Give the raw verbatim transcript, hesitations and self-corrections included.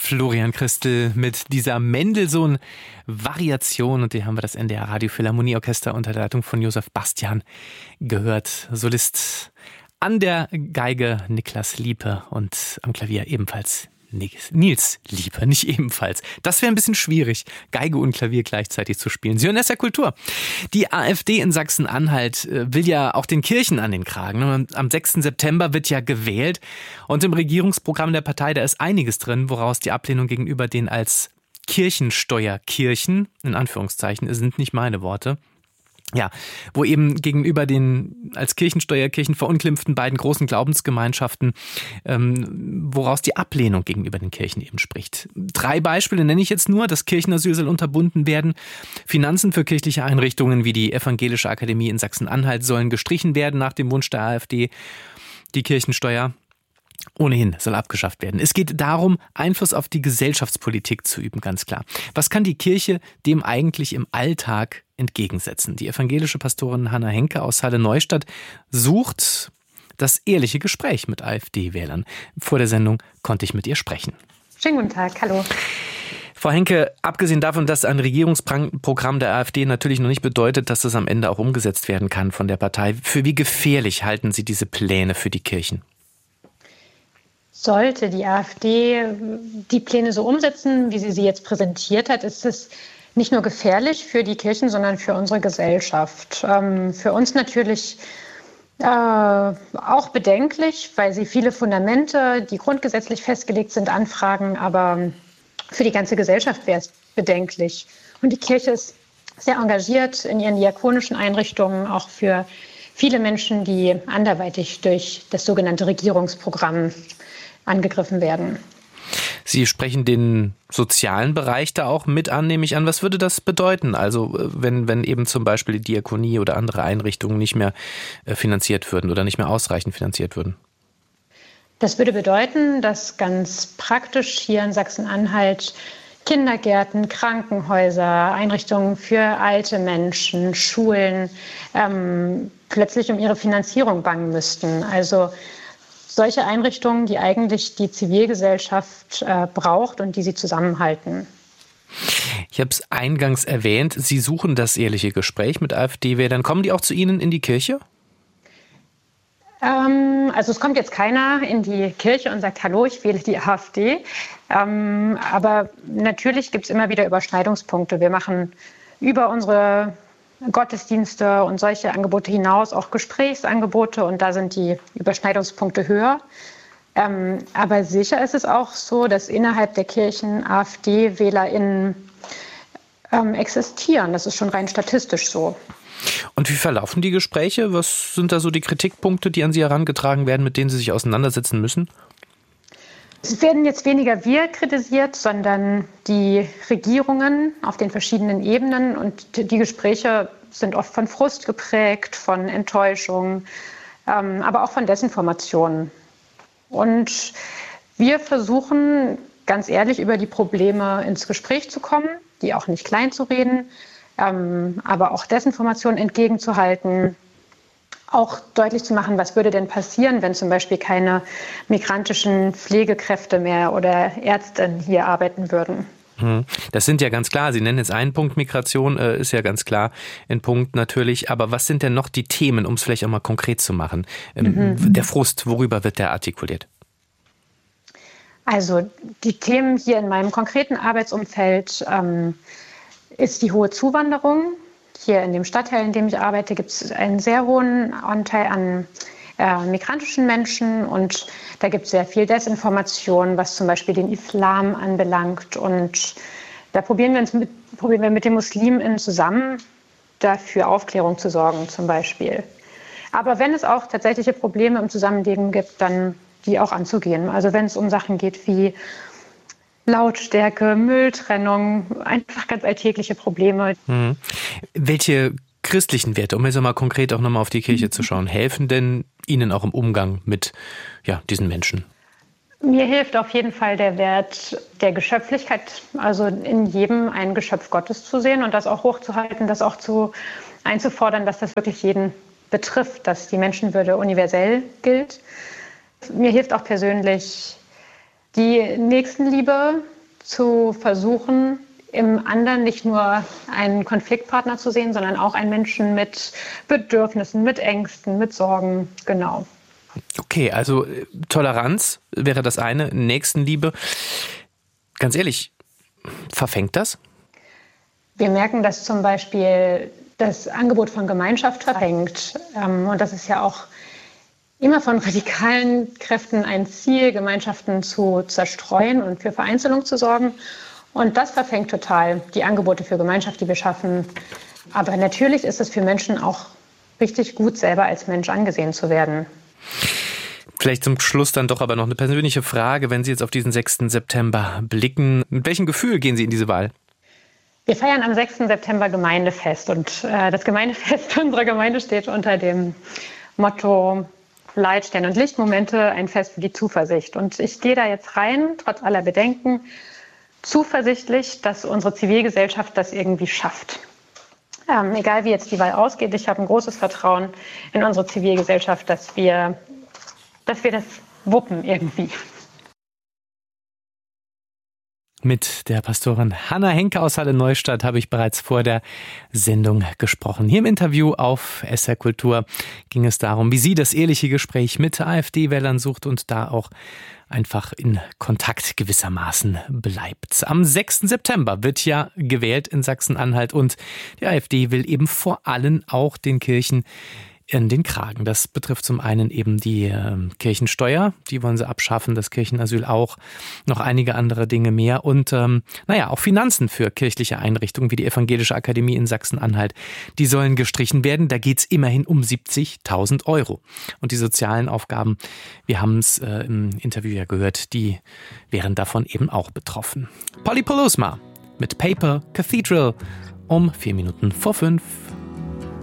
Florian Christel mit dieser Mendelssohn-Variation, und die haben wir das N D R Radio Philharmonieorchester unter der Leitung von Josef Bastian gehört. Solist an der Geige Niklas Liepe und am Klavier ebenfalls Nils Liepe, nicht ebenfalls. Das wäre ein bisschen schwierig, Geige und Klavier gleichzeitig zu spielen. Sie hören S R Kultur. Die AfD in Sachsen-Anhalt will ja auch den Kirchen an den Kragen. Am sechsten September wird ja gewählt. Und im Regierungsprogramm der Partei, da ist einiges drin, woraus die Ablehnung gegenüber den als Kirchensteuerkirchen, in Anführungszeichen, sind nicht meine Worte, ja, wo eben gegenüber den als Kirchensteuerkirchen verunglimpften beiden großen Glaubensgemeinschaften, ähm, woraus die Ablehnung gegenüber den Kirchen eben spricht. Drei Beispiele nenne ich jetzt nur. Das Kirchenasyl soll unterbunden werden. Finanzen für kirchliche Einrichtungen wie die Evangelische Akademie in Sachsen-Anhalt sollen gestrichen werden nach dem Wunsch der AfD. Die Kirchensteuer ohnehin soll abgeschafft werden. Es geht darum, Einfluss auf die Gesellschaftspolitik zu üben, ganz klar. Was kann die Kirche dem eigentlich im Alltag entgegensetzen? Die evangelische Pastorin Hanna Henke aus Halle Neustadt sucht das ehrliche Gespräch mit AfD-Wählern. Vor der Sendung konnte ich mit ihr sprechen. Schönen guten Tag, hallo. Frau Henke, abgesehen davon, dass ein Regierungsprogramm der AfD natürlich noch nicht bedeutet, dass das am Ende auch umgesetzt werden kann von der Partei, für wie gefährlich halten Sie diese Pläne für die Kirchen? Sollte die AfD die Pläne so umsetzen, wie sie sie jetzt präsentiert hat, ist es nicht nur gefährlich für die Kirchen, sondern für unsere Gesellschaft. Ähm, für uns natürlich äh, auch bedenklich, weil sie viele Fundamente, die grundgesetzlich festgelegt sind, anfragen. Aber für die ganze Gesellschaft wäre es bedenklich. Und die Kirche ist sehr engagiert in ihren diakonischen Einrichtungen, auch für viele Menschen, die anderweitig durch das sogenannte Regierungsprogramm angegriffen werden. Sie sprechen den sozialen Bereich da auch mit an, nehme ich an. Was würde das bedeuten? Also wenn, wenn eben zum Beispiel die Diakonie oder andere Einrichtungen nicht mehr finanziert würden oder nicht mehr ausreichend finanziert würden? Das würde bedeuten, dass ganz praktisch hier in Sachsen-Anhalt Kindergärten, Krankenhäuser, Einrichtungen für alte Menschen, Schulen ähm, plötzlich um ihre Finanzierung bangen müssten. Also solche Einrichtungen, die eigentlich die Zivilgesellschaft äh, braucht und die sie zusammenhalten. Ich habe es eingangs erwähnt, Sie suchen das ehrliche Gespräch mit AfD-Wählern. Kommen die auch zu Ihnen in die Kirche? Ähm, also es kommt jetzt keiner in die Kirche und sagt, hallo, ich wähle die AfD. Ähm, aber natürlich gibt es immer wieder Überschneidungspunkte. Wir machen über unsere Gottesdienste und solche Angebote hinaus auch Gesprächsangebote, und da sind die Überschneidungspunkte höher. Ähm, aber sicher ist es auch so, dass innerhalb der Kirchen AfD-WählerInnen ähm, existieren. Das ist schon rein statistisch so. Und wie verlaufen die Gespräche? Was sind da so die Kritikpunkte, die an Sie herangetragen werden, mit denen Sie sich auseinandersetzen müssen? Es werden jetzt weniger wir kritisiert, sondern die Regierungen auf den verschiedenen Ebenen. Und die Gespräche sind oft von Frust geprägt, von Enttäuschung, ähm, aber auch von Desinformationen. Und wir versuchen ganz ehrlich über die Probleme ins Gespräch zu kommen, die auch nicht klein zu reden, ähm, aber auch Desinformationen entgegenzuhalten. Auch deutlich zu machen, was würde denn passieren, wenn zum Beispiel keine migrantischen Pflegekräfte mehr oder Ärzte hier arbeiten würden. Das sind ja ganz klar, Sie nennen jetzt einen Punkt, Migration äh, ist ja ganz klar ein Punkt natürlich. Aber was sind denn noch die Themen, um es vielleicht auch mal konkret zu machen? Ähm, mhm. Der Frust, worüber wird der artikuliert? Also die Themen hier in meinem konkreten Arbeitsumfeld ähm, ist die hohe Zuwanderung. Hier in dem Stadtteil, in dem ich arbeite, gibt es einen sehr hohen Anteil an äh, migrantischen Menschen, und da gibt es sehr viel Desinformation, was zum Beispiel den Islam anbelangt. Und da probieren wir uns mit, probieren wir mit den MuslimInnen zusammen dafür Aufklärung zu sorgen zum Beispiel. Aber wenn es auch tatsächliche Probleme im Zusammenleben gibt, dann die auch anzugehen. Also wenn es um Sachen geht wie Lautstärke, Mülltrennung, einfach ganz alltägliche Probleme. Hm. Welche christlichen Werte, um jetzt mal konkret auch nochmal auf die Kirche zu schauen, helfen denn Ihnen auch im Umgang mit ja, diesen Menschen? Mir hilft auf jeden Fall der Wert der Geschöpflichkeit, also in jedem ein Geschöpf Gottes zu sehen und das auch hochzuhalten, das auch zu einzufordern, dass das wirklich jeden betrifft, dass die Menschenwürde universell gilt. Mir hilft auch persönlich die Nächstenliebe, zu versuchen, im anderen nicht nur einen Konfliktpartner zu sehen, sondern auch einen Menschen mit Bedürfnissen, mit Ängsten, mit Sorgen, genau. Okay, also Toleranz wäre das eine, Nächstenliebe. Ganz ehrlich, verfängt das? Wir merken, dass zum Beispiel das Angebot von Gemeinschaft verfängt. Und das ist ja auch immer von radikalen Kräften ein Ziel, Gemeinschaften zu zerstreuen und für Vereinzelung zu sorgen. Und das verfängt total, die Angebote für Gemeinschaft, die wir schaffen. Aber natürlich ist es für Menschen auch richtig gut, selber als Mensch angesehen zu werden. Vielleicht zum Schluss dann doch aber noch eine persönliche Frage, wenn Sie jetzt auf diesen sechsten September blicken. Mit welchem Gefühl gehen Sie in diese Wahl? Wir feiern am sechsten September Gemeindefest und äh, das Gemeindefest unserer Gemeinde steht unter dem Motto Leitstern und Lichtmomente, ein Fest für die Zuversicht. Und ich gehe da jetzt rein, trotz aller Bedenken, zuversichtlich, dass unsere Zivilgesellschaft das irgendwie schafft. Ähm, egal wie jetzt die Wahl ausgeht, ich habe ein großes Vertrauen in unsere Zivilgesellschaft, dass wir, dass wir das wuppen irgendwie. Mit der Pastorin Hanna Henke aus Halle Neustadt habe ich bereits vor der Sendung gesprochen. Hier im Interview auf S R Kultur ging es darum, wie sie das ehrliche Gespräch mit AfD-Wählern sucht und da auch einfach in Kontakt gewissermaßen bleibt. Am sechsten September wird ja gewählt in Sachsen-Anhalt und die AfD will eben vor allem auch den Kirchen in den Kragen. Das betrifft zum einen eben die äh, Kirchensteuer, die wollen sie abschaffen, das Kirchenasyl auch, noch einige andere Dinge mehr und ähm, naja, auch Finanzen für kirchliche Einrichtungen wie die Evangelische Akademie in Sachsen-Anhalt, die sollen gestrichen werden. Da geht's immerhin um siebzigtausend Euro. Und die sozialen Aufgaben, wir haben es äh, im Interview ja gehört, die wären davon eben auch betroffen. Polly Polusma mit Paper Cathedral um vier Minuten vor fünf.